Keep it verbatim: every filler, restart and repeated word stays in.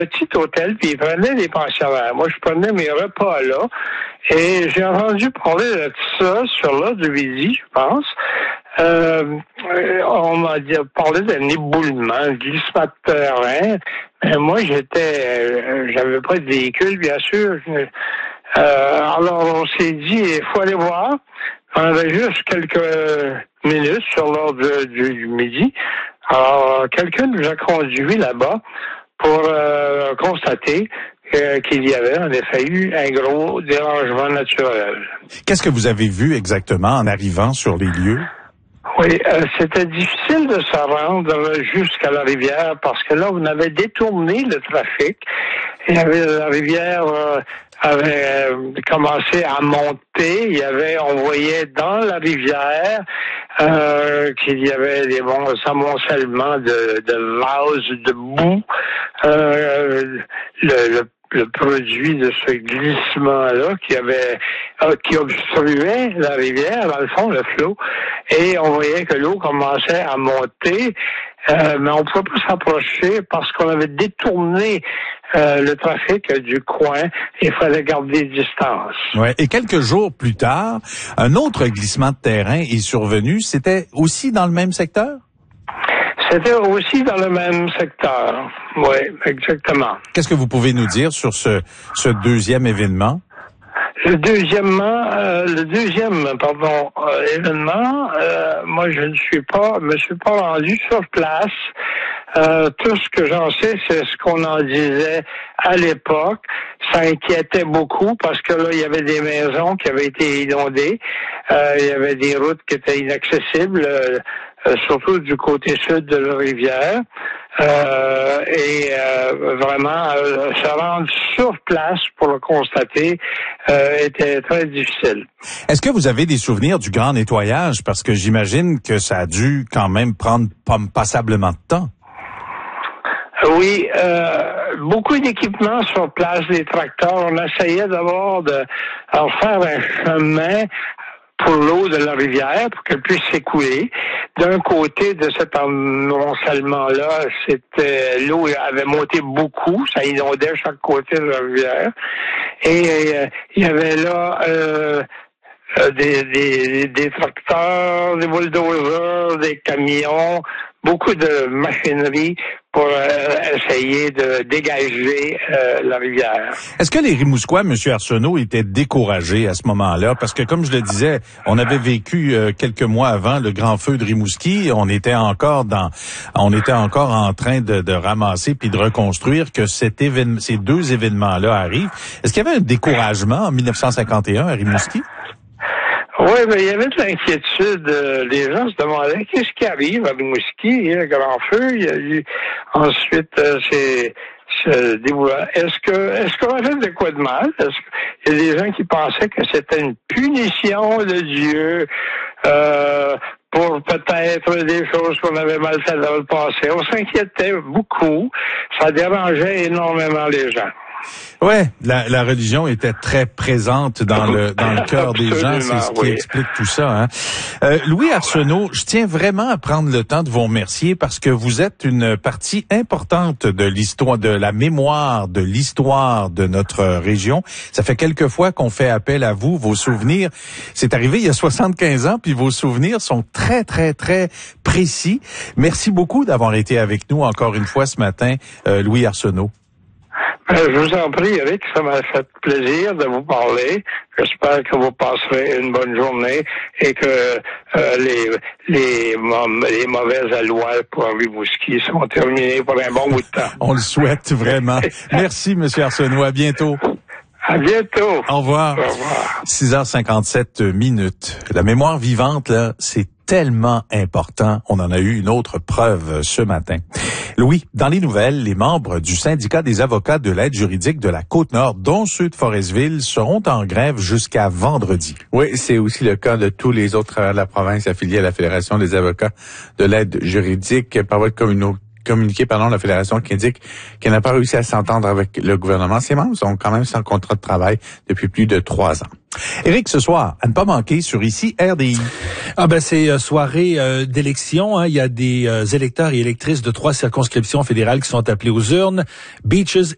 petit hôtel, puis ils prenaient des pensionnaires. Moi, je prenais mes repas là, et j'ai entendu parler de ça sur l'heure du midi, je pense. Euh, on m'a dit, parlé d'un éboulement, un glissement de terrain. Mais moi, j'étais, euh, j'avais pas de véhicule, bien sûr. Euh, alors, on s'est dit, il faut aller voir. On avait juste quelques minutes sur l'heure du, du, du midi. Alors, quelqu'un nous a conduits là-bas pour euh, constater euh, qu'il y avait en effet eu un gros dérangement naturel. Qu'est-ce que vous avez vu exactement en arrivant sur les lieux? Oui, euh, c'était difficile de se rendre jusqu'à la rivière parce que là, on avait détourné le trafic. Il y avait la rivière euh, avait euh, commencé à monter. Il y avait, on voyait dans la rivière euh, qu'il y avait des bons amoncellements de, de vases, de boue. Euh, le, le le produit de ce glissement-là qui avait euh, qui obstruait la rivière, dans le fond, le flot, et on voyait que l'eau commençait à monter, euh, mais on ne pouvait pas s'approcher parce qu'on avait détourné euh, le trafic du coin et il fallait garder distance. Ouais. Et quelques jours plus tard, un autre glissement de terrain est survenu. C'était aussi dans le même secteur? C'était aussi dans le même secteur. Oui, exactement. Qu'est-ce que vous pouvez nous dire sur ce, ce deuxième événement? Le deuxièmement, euh, le deuxième, pardon, euh, événement, euh, moi je ne suis pas, me suis pas rendu sur place. Euh, tout ce que j'en sais, c'est ce qu'on en disait à l'époque. Ça inquiétait beaucoup parce que là, il y avait des maisons qui avaient été inondées. Euh, il y avait des routes qui étaient inaccessibles, euh, euh, surtout du côté sud de la rivière. Euh, et euh, vraiment, euh, se rendre sur place pour le constater euh, était très difficile. Est-ce que vous avez des souvenirs du grand nettoyage? Parce que j'imagine que ça a dû quand même prendre passablement de temps. Oui, euh, beaucoup d'équipements sur place, des tracteurs. On essayait d'abord de alors, faire un chemin pour l'eau de la rivière, pour qu'elle puisse s'écouler. D'un côté de cet amoncellement-là, c'était l'eau avait monté beaucoup, ça inondait chaque côté de la rivière. Et euh, il y avait là euh, des, des, des tracteurs, des bulldozers, des camions, beaucoup de machinerie pour euh, essayer de dégager euh, la rivière. Est-ce que les Rimouskois, M. Arsenault, étaient découragés à ce moment-là? Parce que, comme je le disais, on avait vécu euh, quelques mois avant le grand feu de Rimouski. On était encore dans, on était encore en train de, de ramasser puis de reconstruire que cet événement, ces deux événements-là arrivent. Est-ce qu'il y avait un découragement en mille neuf cent cinquante et un à Rimouski? Oui, mais il y avait de l'inquiétude. Euh, les gens se demandaient qu'est-ce qui arrive à Rimouski. Il y a eu un grand feu. Il y a eu ensuite euh, c'est Est-ce que est-ce qu'on a fait de quoi de mal? Est-ce qu'il y a des gens qui pensaient que c'était une punition de Dieu euh, pour peut-être des choses qu'on avait mal fait dans le passé? On s'inquiétait beaucoup. Ça dérangeait énormément les gens. Ouais, la, la religion était très présente dans le dans le cœur des gens, c'est ce qui oui. explique tout ça. Hein. Euh, Louis Arsenault, je tiens vraiment à prendre le temps de vous remercier parce que vous êtes une partie importante de l'histoire, de la mémoire, de l'histoire de notre région. Ça fait quelques fois qu'on fait appel à vous, vos souvenirs. C'est arrivé il y a soixante-quinze ans, puis vos souvenirs sont très très très précis. Merci beaucoup d'avoir été avec nous encore une fois ce matin, euh, Louis Arsenault. Je vous en prie, Eric, ça m'a fait plaisir de vous parler. J'espère que vous passerez une bonne journée et que euh, les, les, les mauvaises allois pour Rimouski sont terminées pour un bon bout de temps. On le souhaite vraiment. Merci, M. Arsenault. À bientôt. À bientôt. Au revoir. Au revoir. six heures cinquante-sept minutes. La mémoire vivante, là, c'est tellement important. On en a eu une autre preuve ce matin. Louis, dans les nouvelles, les membres du syndicat des avocats de l'aide juridique de la Côte-Nord, dont ceux de Forestville, seront en grève jusqu'à vendredi. Oui, c'est aussi le cas de tous les autres travailleurs de la province affiliés à la Fédération des avocats de l'aide juridique. Par votre communauté, communiqué, pardon, la Fédération qui indique qu'elle n'a pas réussi à s'entendre avec le gouvernement. Ses membres sont quand même sans contrat de travail depuis plus de trois ans. Éric, ce soir, à ne pas manquer sur Ici R D I. Ah ben c'est euh, soirée euh, d'élection. Hein. Il y a des euh, électeurs et électrices de trois circonscriptions fédérales qui sont appelés aux urnes. Beaches